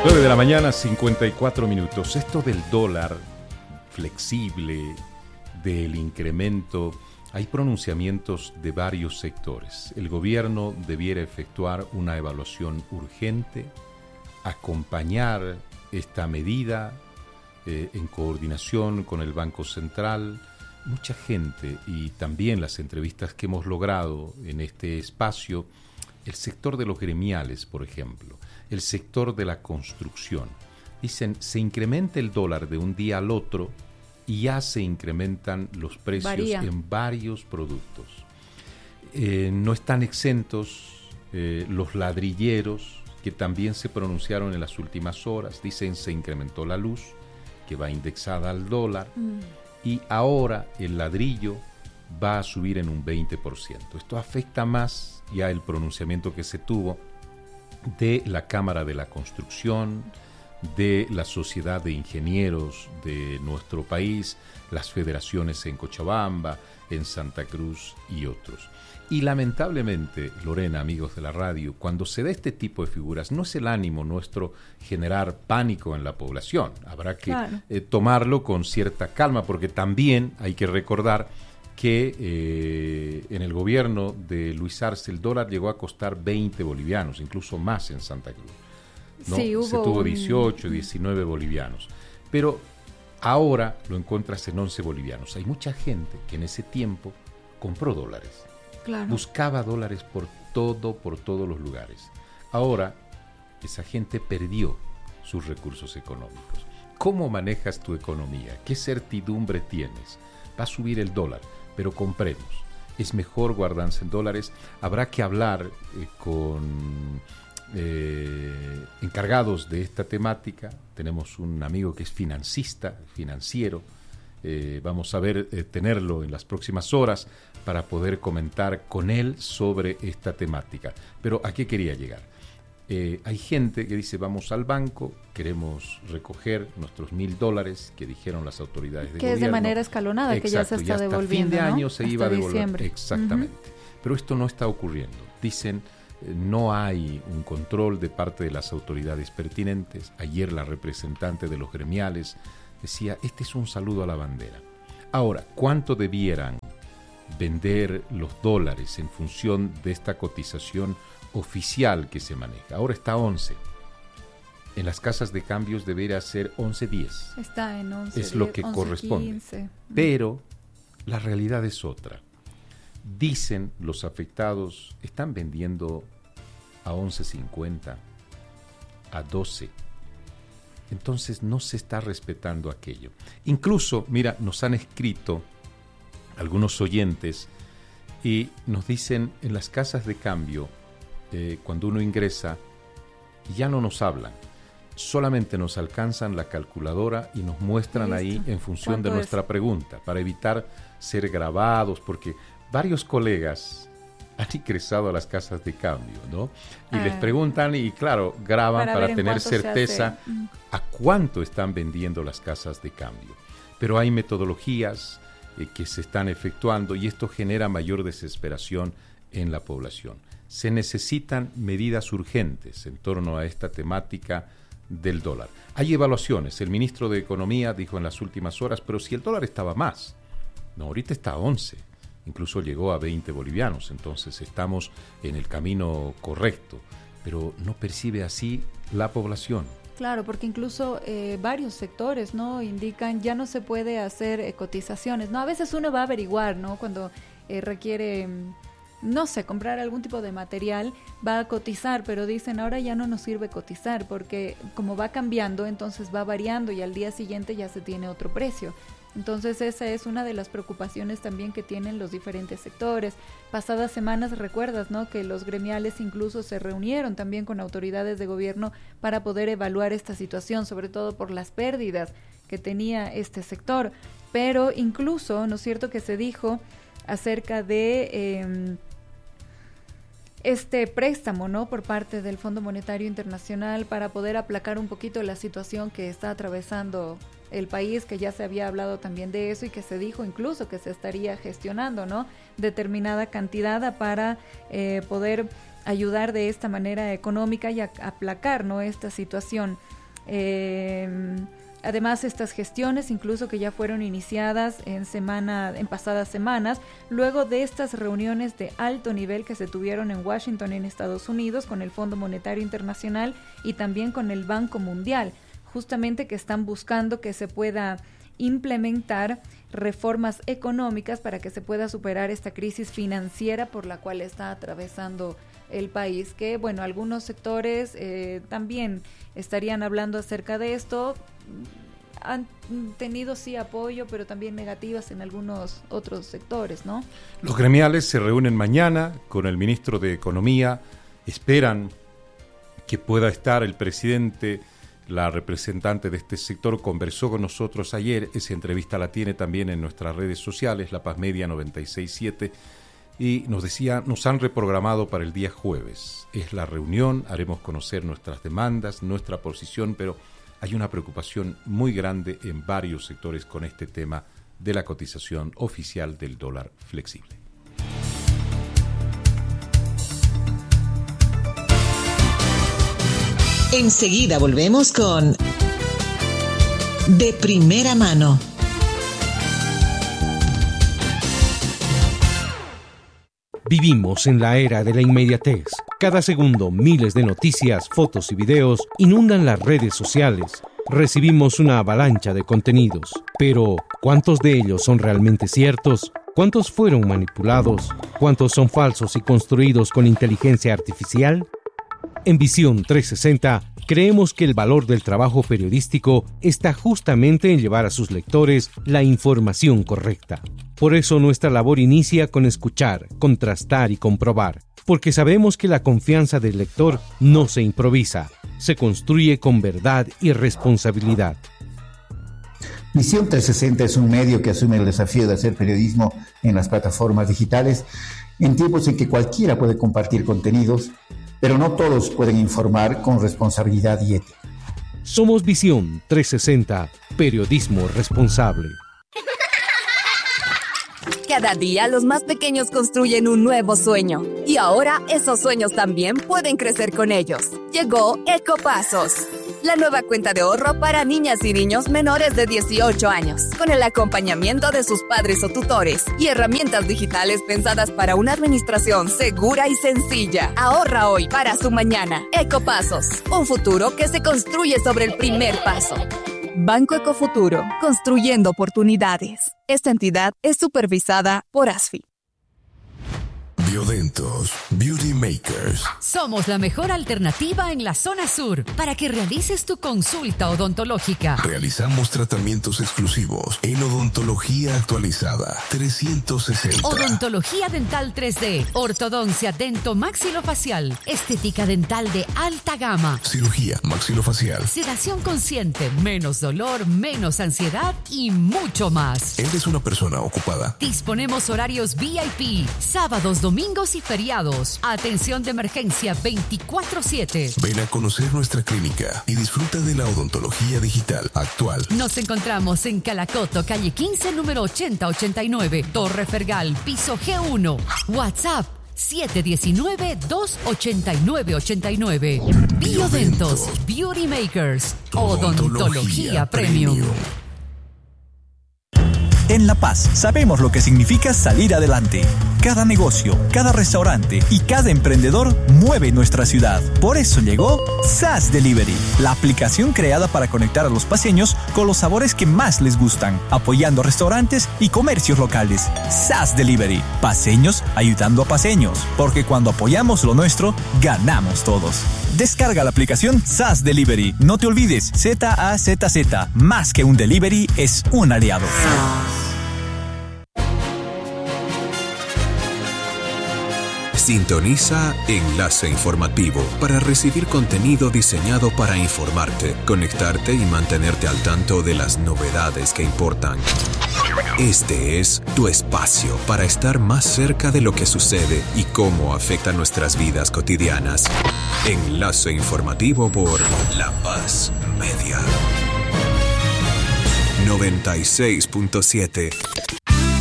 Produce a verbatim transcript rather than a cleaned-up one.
nueve de la mañana, cincuenta y cuatro minutos. Esto del dólar flexible, del incremento, hay pronunciamientos de varios sectores. El gobierno debiera efectuar una evaluación urgente, acompañar esta medida eh, en coordinación con el Banco Central. Mucha gente, y también las entrevistas que hemos logrado en este espacio, el sector de los gremiales, por ejemplo, el sector de la construcción, dicen, se incrementa el dólar de un día al otro y ya se incrementan los precios Varía. en varios productos. Eh, no están exentos eh, los ladrilleros, que también se pronunciaron en las últimas horas. Dicen, se incrementó la luz, que va indexada al dólar, mm. y ahora el ladrillo va a subir en un veinte por ciento. Esto afecta más ya el pronunciamiento que se tuvo de la Cámara de la Construcción, de la Sociedad de Ingenieros de nuestro país, las federaciones en Cochabamba, en Santa Cruz y otros. Y lamentablemente, Lorena, amigos de la radio, cuando se da este tipo de figuras, no es el ánimo nuestro generar pánico en la población. Habrá que claro. eh, tomarlo con cierta calma, porque también hay que recordar que eh, en el gobierno de Luis Arce el dólar llegó a costar veinte bolivianos, incluso más en Santa Cruz, ¿no? Sí, hubo se tuvo un... dieciocho, diecinueve bolivianos, pero ahora lo encuentras en once bolivianos. Hay mucha gente que en ese tiempo compró dólares, claro. buscaba dólares por todo, por todos los lugares. Ahora esa gente perdió sus recursos económicos. ¿Cómo manejas tu economía? ¿Qué certidumbre tienes? Va a subir el dólar, pero compremos. Es mejor guardarse en dólares. Habrá que hablar eh, con eh, encargados de esta temática. Tenemos un amigo que es financista, financiero. Eh, vamos a ver, eh, tenerlo en las próximas horas para poder comentar con él sobre esta temática. Pero ¿a qué quería llegar? Eh, hay gente que dice, vamos al banco, queremos recoger nuestros mil dólares que dijeron las autoridades de que gobierno. Que es de manera escalonada. Exacto, que ya se está hasta devolviendo, fin de ¿no? año se hasta iba a devolver. Diciembre. Exactamente. Uh-huh. Pero esto no está ocurriendo. Dicen, eh, no hay un control de parte de las autoridades pertinentes. Ayer la representante de los gremiales decía, este es un saludo a la bandera. Ahora, ¿cuánto debieran vender los dólares en función de esta cotización oficial que se maneja? Ahora está once. En las casas de cambios debería ser once diez. Está en once. Es lo que once, corresponde. quince. Pero la realidad es otra. Dicen los afectados, están vendiendo a once cincuenta, a doce. Entonces no se está respetando aquello. Incluso, mira, nos han escrito algunos oyentes y nos dicen, en las casas de cambio, eh, cuando uno ingresa, ya no nos hablan, solamente nos alcanzan la calculadora y nos muestran ahí en función de nuestra es? pregunta, para evitar ser grabados, porque varios colegas han ingresado a las casas de cambio, ¿no? Y ah, les preguntan y, claro, graban para, para tener certeza a cuánto están vendiendo las casas de cambio. Pero hay metodologías eh, que se están efectuando y esto genera mayor desesperación en la población. Se necesitan medidas urgentes en torno a esta temática del dólar. Hay evaluaciones. El ministro de Economía dijo en las últimas horas, pero si el dólar estaba más. No, ahorita está a once. Incluso llegó a veinte bolivianos, entonces estamos en el camino correcto, pero no percibe así la población. Claro, porque incluso eh, varios sectores, ¿no?, indican ya no se puede hacer eh, cotizaciones, ¿no? A veces uno va a averiguar, ¿no?, cuando eh, requiere, no sé, comprar algún tipo de material, va a cotizar, pero dicen ahora ya no nos sirve cotizar porque como va cambiando, entonces va variando y al día siguiente ya se tiene otro precio. Entonces esa es una de las preocupaciones también que tienen los diferentes sectores. Pasadas semanas recuerdas, ¿no?, que los gremiales incluso se reunieron también con autoridades de gobierno para poder evaluar esta situación, sobre todo por las pérdidas que tenía este sector. Pero incluso, ¿no es cierto?, que se dijo acerca de eh, este préstamo, ¿no?, por parte del Fondo Monetario Internacional para poder aplacar un poquito la situación que está atravesando el país, que ya se había hablado también de eso y que se dijo incluso que se estaría gestionando, ¿no?, determinada cantidad para eh, poder ayudar de esta manera económica y a, aplacar, ¿no?, esta situación. Eh, Además, estas gestiones, incluso que ya fueron iniciadas en semana, en pasadas semanas, luego de estas reuniones de alto nivel que se tuvieron en Washington, en Estados Unidos, con el Fondo Monetario Internacional y también con el Banco Mundial, justamente que están buscando que se pueda implementar reformas económicas para que se pueda superar esta crisis financiera por la cual está atravesando el país, que bueno, algunos sectores eh, también estarían hablando acerca de esto. Han tenido sí apoyo, pero también negativas en algunos otros sectores, ¿no? Los gremiales se reúnen mañana con el ministro de Economía, esperan que pueda estar el presidente. La representante de este sector conversó con nosotros ayer, esa entrevista la tiene también en nuestras redes sociales, La Paz Media noventa y seis punto siete, y nos decía, nos han reprogramado para el día jueves. Es la reunión, haremos conocer nuestras demandas, nuestra posición, pero hay una preocupación muy grande en varios sectores con este tema de la cotización oficial del dólar flexible. Enseguida volvemos con De Primera Mano. Vivimos en la era de la inmediatez. Cada segundo, miles de noticias, fotos y videos inundan las redes sociales. Recibimos una avalancha de contenidos. Pero, ¿cuántos de ellos son realmente ciertos? ¿Cuántos fueron manipulados? ¿Cuántos son falsos y construidos con inteligencia artificial? En Visión trescientos sesenta, creemos que el valor del trabajo periodístico está justamente en llevar a sus lectores la información correcta. Por eso nuestra labor inicia con escuchar, contrastar y comprobar, porque sabemos que la confianza del lector no se improvisa, se construye con verdad y responsabilidad. Visión trescientos sesenta es un medio que asume el desafío de hacer periodismo en las plataformas digitales, en tiempos en que cualquiera puede compartir contenidos, pero no todos pueden informar con responsabilidad y ética. Somos Visión trescientos sesenta, periodismo responsable. Cada día los más pequeños construyen un nuevo sueño. Y ahora esos sueños también pueden crecer con ellos. Llegó Ecopasos, la nueva cuenta de ahorro para niñas y niños menores de dieciocho años, con el acompañamiento de sus padres o tutores y herramientas digitales pensadas para una administración segura y sencilla. Ahorra hoy para su mañana. Ecopasos, un futuro que se construye sobre el primer paso. Banco Ecofuturo, construyendo oportunidades. Esta entidad es supervisada por ASFI. Biodentos, Beauty Makers. Somos la mejor alternativa en la zona sur para que realices tu consulta odontológica. Realizamos tratamientos exclusivos en odontología actualizada trescientos sesenta. Odontología dental tres D, ortodoncia dento-maxilofacial, estética dental de alta gama, cirugía maxilofacial, sedación consciente, menos dolor, menos ansiedad y mucho más. ¿Eres una persona ocupada? Disponemos horarios V I P, sábados, domingos y feriados. Atención de emergencia veinticuatro siete. Ven a conocer nuestra clínica y disfruta de la odontología digital actual. Nos encontramos en Calacoto, calle quince, número ochenta ochenta y nueve, Torre Fergal, piso G uno. WhatsApp siete uno nueve, dos ocho nueve ocho nueve. Biodentos, Beauty Makers, Odontología, Odontología Premium. Premium. En La Paz sabemos lo que significa salir adelante. Cada negocio, cada restaurante y cada emprendedor mueve nuestra ciudad. Por eso llegó SAS Delivery, la aplicación creada para conectar a los paceños con los sabores que más les gustan, apoyando restaurantes y comercios locales. SAS Delivery, paceños ayudando a paceños, porque cuando apoyamos lo nuestro, ganamos todos. Descarga la aplicación SAS Delivery. No te olvides, Z A Z Z, más que un delivery, es un aliado. Sintoniza Enlace Informativo para recibir contenido diseñado para informarte, conectarte y mantenerte al tanto de las novedades que importan. Este es tu espacio para estar más cerca de lo que sucede y cómo afecta nuestras vidas cotidianas. Enlace Informativo por La Paz Media. noventa y seis punto siete.